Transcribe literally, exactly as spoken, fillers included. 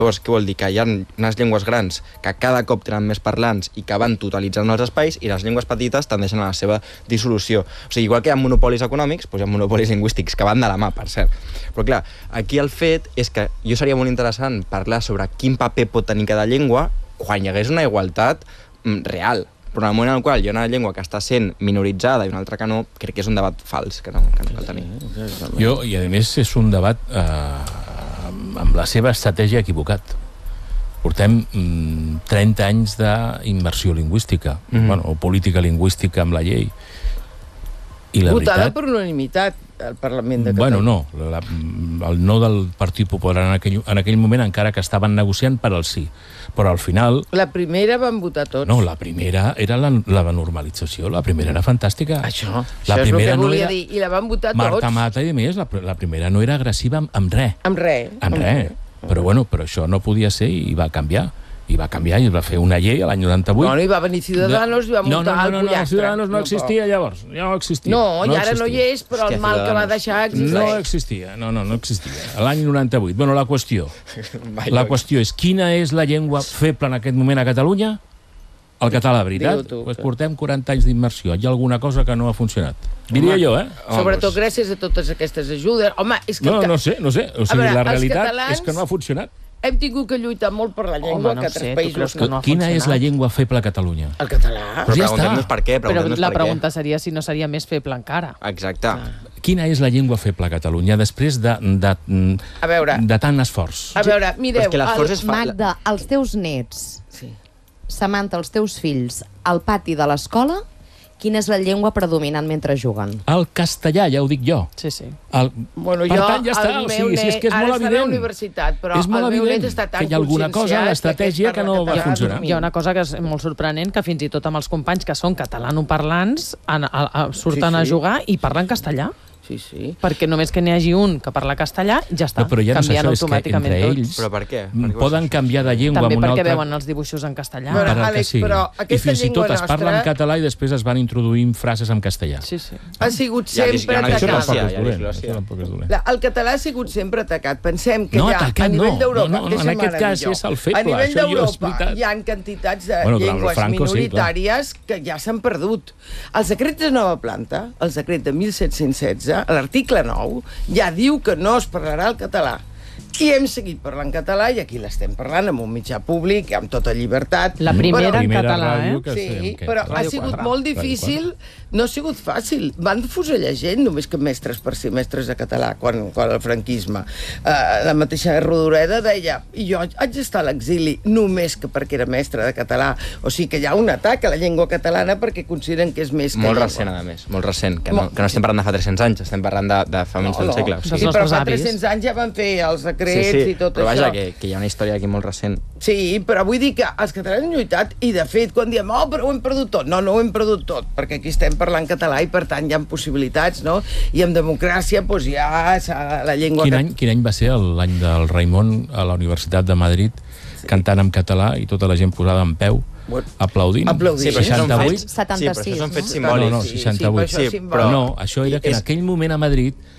Llavors, què vol dir? Que hi ha unes llengües grans que cada cop tenen més parlants i que van totalitzant els espais, i les llengües petites tendeixen a la seva dissolució. O sigui, igual que hi ha monopolis econòmics, doncs hi ha monopolis lingüístics, que van de la mà, per cert. Però clar, aquí el fet és que jo seria molt interessant parlar sobre quin paper pot tenir cada llengua quan hi hagués una igualtat real. Però en el moment en el qual hi ha una llengua que està sent minoritzada i una altra que no, crec que és un debat fals, que no, que no cal tenir. Jo, i a més, és un debat eh, amb la seva estratègia equivocat. Portem mm, trenta anys d'immersió lingüística, mm. bueno, o política lingüística amb la llei. I la votada veritat, per unanimitat al Parlament de bueno, Catalunya. no, la, el no del Partit Popular en aquell, en aquell moment, encara que estaven negociant per al sí. Però al final... La primera van votar tots. No, la primera era la, la normalització, la primera era fantàstica. Això, la això és el que no volia era... dir, i la van votar Marta tots. Mata i més, la, la primera no era agressiva amb, amb res. Amb res. En res. Però bueno, però això no podia ser i va canviar. I va canviar i va fer una llei a l'any noranta-vuit. No, no, i va venir Ciudadanos i va no, muntar no, no, el no, no, pollastre. Ciudadanos no existia llavors. Ja no existia. No, no i ara existia. no hi és, però el mal que va deixar existeix. No existia, no, no, no existia. A l'any noranta-vuit. Bueno, la qüestió. La qüestió és, quina és la llengua feble en aquest moment a Catalunya? El català, veritat? Tu, pues portem quaranta anys d'immersió. Hi ha alguna cosa que no ha funcionat. Diria jo, eh? Sobretot gràcies a totes aquestes ajudes. Home, és que... No, no sé, no sé. O sigui, veure, la realitat catalans... és que no ha funcionat. Hem tingut que lluitar molt per la llengua, Home, no que altres sé, tu països... creus que no ha Quina és funcionat? la llengua feble a Catalunya? El català. Però ja està. preguntem-nos per què, Però preguntem-nos la per pregunta seria si no seria més feble encara. què. Exacte. Quina és la llengua feble a Catalunya després de, de, A veure, de tant esforç? a veure, mireu... Però és que l'esforç el- és fa- Magda, els teus nets, Sí. Samantha, els teus fills, al pati de l'escola, quina és la llengua predominant mentre juguen? El castellà, ja ho dic jo. Sí, sí. El... Bueno, per jo, tant, ja està. el O meu sigui, si és que és net- molt ara està a la evident. universitat, però és molt el meu evident net està tan que hi ha alguna cosa a conscienciat l'estratègia que no va català funcionar. dormint. Hi ha una cosa que és molt sorprenent, que fins i tot amb els companys que són catalanoparlants an, a, a, surten Sí, sí. a jugar i parlen castellà. Sí, sí. Perquè només que n'hi hagi un que parla castellà, ja està. No, però ja no és canvien això, és que automàticament entre tots. ells Però per què? Per què poden canviar de llengua També amb una perquè altra... veuen els dibuixos en castellà. Bueno, per al que Àlex, sigui. però I aquesta fins i llengua tot es parla en nostra- català i després es van introduint frases en castellà. Sí, sí. Ha sigut Hi ha dis- sempre hi ha una Això atacat. tampoc Hi ha és dolent. disglòssia. Això tampoc és dolent. La- El català ha sigut sempre atacat. Pensem que No, ja atacat a nivell no. d'Europa... No, no, no, en deixa'm aquest ara cas dir jo. és el feble, A nivell això ja és d'Europa veritat. hi ha quantitats de Bueno, durant llengües Franco sí, minoritàries que ja s'han perdut. El decret de nova planta, el decret de mil set-cents setze, a l'article nou, ja diu que no es parlarà el català. I hem seguit parlant català, i aquí l'estem parlant amb un mitjà públic, amb tota llibertat. La primera Però- en Primera català, ràdio eh? que Sí, fem, què? però ha Ràdio sigut quatre. molt Ràdio difícil, no ha sigut fàcil. Van fusellar gent només que mestres per ser mestres de català quan, quan el franquisme. Uh, la mateixa Rodoreda deia, i jo haig d'estar a l'exili només que perquè era mestre de català. O sigui que hi ha un atac a la llengua catalana perquè consideren que és més que Molt llengua. recent, a més, molt recent, que no, Molt- que no estem parlant de fa tres-cents anys, estem parlant de, de fa menys No, d'un no. segle. O Dels sigui, Sí, però nostres fa avis. tres-cents anys ja van fer els sí, decrets sí, i tot però això. vaja, que, que hi ha una història aquí molt recent. Sí, però vull dir que els catalans han lluitat i, de fet, quan diem, oh, però ho hem perdut tot. No, no ho hem perdut tot, perquè aquí estem parlant català i, per tant, hi ha possibilitats, no? I amb democràcia, doncs, hi ha la llengua... Quin que- any, quin any va ser l'any del Raimon a la Universitat de Madrid, sí, cantant en català i tota la gent posada en peu, Bueno, aplaudint? aplaudint. Sí, però això són seixanta-vuit? fets, sí, però això són fets setanta-sis, no? simbòlics. No, no, Sí, sí, seixanta-vuit. però això és Sí, simbòlic. Però no, això era que en És- aquell moment a Madrid